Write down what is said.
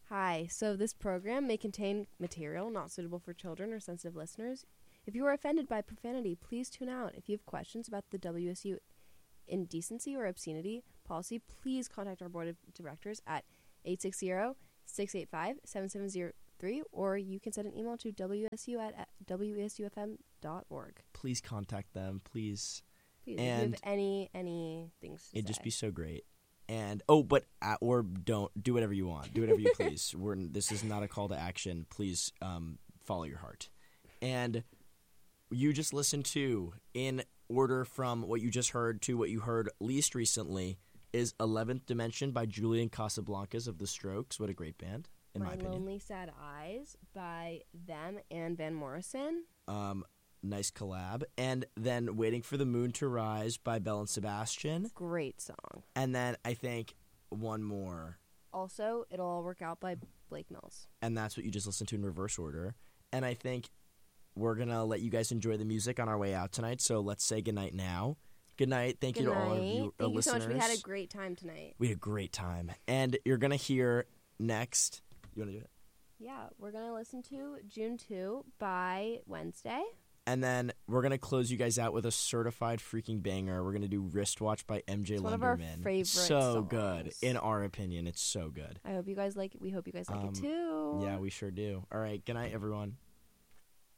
Hi, so this program may contain material not suitable for children or sensitive listeners. If you are offended by profanity, please tune out. If you have questions about the WSU indecency or obscenity policy, please contact our board of directors at 860-685-7703, or you can send an email to wsu@wsufm.org. Please contact them, please. Please, if you have any things to say. It'd just be so great. And or don't do whatever you want. Do whatever you please. This is not a call to action. Please follow your heart. And you just listened to, in order from what you just heard to what you heard least recently, is 11th Dimension by Julian Casablancas of The Strokes. What a great band, in my opinion. My Lonely Sad Eyes by them and Van Morrison. Nice collab. And then Waiting for the Moon to Rise by Belle and Sebastian. Great song. And then I think one more. Also, It'll All Work Out by Blake Mills. And that's what you just listened to in reverse order. And I think we're going to let you guys enjoy the music on our way out tonight. So let's say goodnight now. Good night. Thank you to all of you Thank listeners. you so much. We had a great time tonight. We had a great time. And you're going to hear next. You want to do it? Yeah, we're going to listen to June 2 by Wednesday. And then we're going to close you guys out with a certified freaking banger. We're going to do Wristwatch by MJ Lenderman. One of our favorite So songs. good. In our opinion, it's so good. We hope you guys like it too. Yeah, we sure do. All right. Good night, everyone.